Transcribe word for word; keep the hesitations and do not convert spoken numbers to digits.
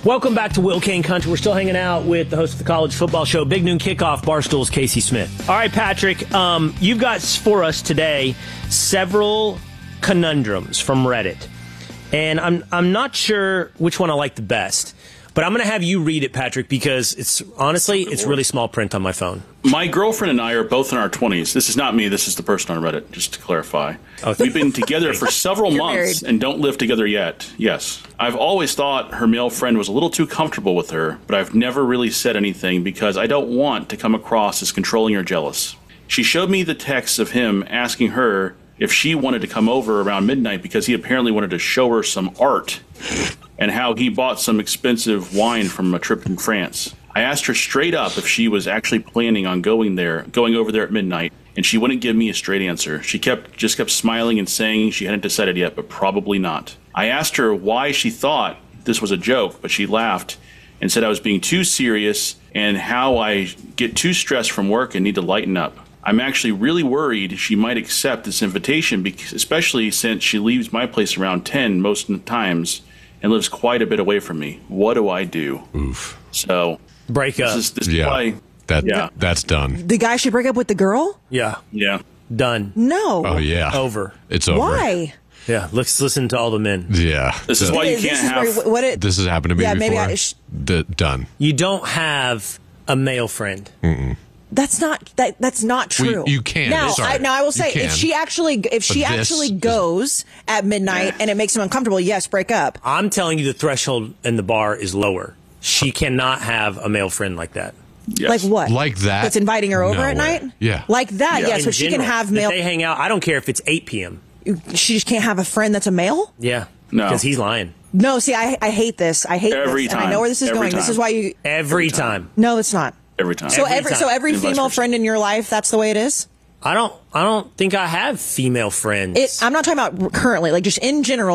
Welcome back to Will Kane Country. We're still hanging out with the host of the College Football Show, Big Noon Kickoff, Barstool's Casey Smith. All right, Patrick, um, you've got for us today several conundrums from Reddit. And I'm I'm not sure which one I like the best. But I'm going to have you read it, Patrick, because it's honestly, it's really small print on my phone. My girlfriend and I are both in our twenties. This is not me. This is the person on Reddit, just to clarify. Oh, We've been together for several You're months married. and don't live together yet. Yes. I've always thought her male friend was a little too comfortable with her, but I've never really said anything because I don't want to come across as controlling or jealous. She showed me the text of him asking her if she wanted to come over around midnight because he apparently wanted to show her some art and how he bought some expensive wine from a trip in France. I asked her straight up if she was actually planning on going there, going over there at midnight, and she wouldn't give me a straight answer. She kept just kept smiling and saying she hadn't decided yet, but probably not. I asked her why she thought this was a joke, but she laughed and said I was being too serious and how I get too stressed from work and need to lighten up. I'm actually really worried she might accept this invitation, because, especially since she leaves my place around ten most times and lives quite a bit away from me. What do I do? Oof. So, Break up. this is, this is Yeah. why, That Yeah. that's done. The guy should break up with the girl? Yeah, yeah. done. No. Oh yeah. Over. It's over. Why? Yeah, let's listen to all the men. Yeah. This is The- why you This can't is have... where- what it, This has happened to me Yeah, maybe before. I sh- D- done. You don't have a male friend. That's not that. That's not Well, true. you- you can. Now, Sorry. I, now I will You say, can. if she actually, if she But this actually is- goes at midnight and it makes him uncomfortable, yes, break up. I'm telling you the threshold in the bar is lower. She cannot have a male friend like that. Yes. Like what? Like that? That's inviting her over No at way. night. Yeah. Like that. Yeah. Yes, In but she can general, have if male. they hang out. I don't care if it's eight p.m. She just can't have a friend that's a male. Yeah. No. Because he's lying. No, see, I, I hate this. I hate Every this, and I time. know where this is Every going. This time. is why you. Every time. No, it's not. Every time. So Every every, time. so every And vice female versa. friend in your life, that's the way it is. I don't I don't think I have female friends. It. I'm not talking about currently, like just in general.